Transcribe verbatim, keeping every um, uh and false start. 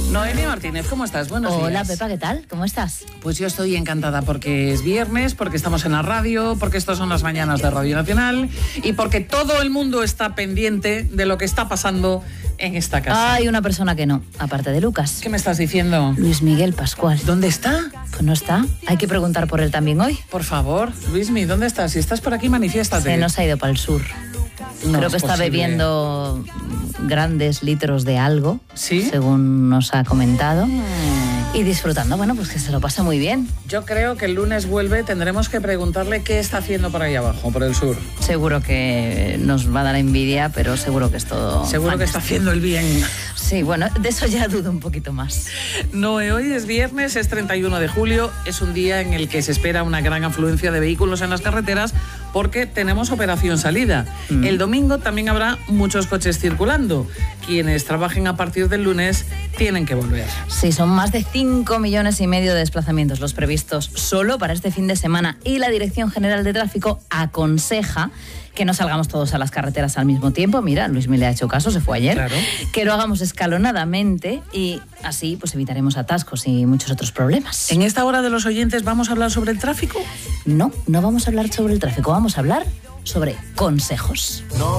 Noelia Martínez, ¿cómo estás? Buenos días. Hola, Pepa, ¿qué tal? ¿Cómo estás? Pues yo estoy encantada porque es viernes, porque estamos en la radio, porque estas son las mañanas de Radio Nacional y porque todo el mundo está pendiente de lo que está pasando en esta casa. Hay una persona que no, aparte de Lucas. ¿Qué me estás diciendo? Luis Miguel Pascual. ¿Dónde está? Pues no está. Hay que preguntar por él también hoy. Por favor, Luismi, ¿dónde estás? Si estás por aquí, manifiéstate. Se nos ha ido para el sur. No Creo es que está posible. bebiendo grandes litros de algo, ¿Sí? según nos ha comentado. Y disfrutando, bueno, pues que se lo pase muy bien. Yo creo que el lunes vuelve, tendremos que preguntarle qué está haciendo por ahí abajo, por el sur. Seguro que nos va a dar envidia, pero seguro que es todo Seguro que está fantástico. haciendo el bien. Sí, bueno, de eso ya dudo un poquito más. Noé, hoy es viernes, es treinta y uno de julio, es un día en el que se espera una gran afluencia de vehículos en las carreteras porque tenemos operación salida. Mm. El domingo también habrá muchos coches circulando. Quienes trabajen a partir del lunes tienen que volver. Sí, son más de cinco millones y medio de desplazamientos los previstos solo para este fin de semana y la Dirección General de Tráfico aconseja que no salgamos todos a las carreteras al mismo tiempo. Mira, Luis me le ha hecho caso, se fue ayer. Claro. Que lo hagamos escalonadamente y así pues evitaremos atascos y muchos otros problemas. En esta hora de los oyentes vamos a hablar sobre el tráfico. No, no vamos a hablar sobre el tráfico, vamos a hablar sobre consejos.